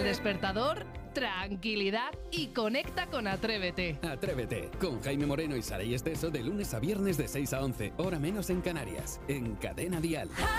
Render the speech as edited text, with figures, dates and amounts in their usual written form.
despertador, tranquilidad y conecta con Atrévete. Atrévete, con Jaime Moreno y Saray Esteso de lunes a viernes de 6 a 11, hora menos en Canarias, en Cadena Dial.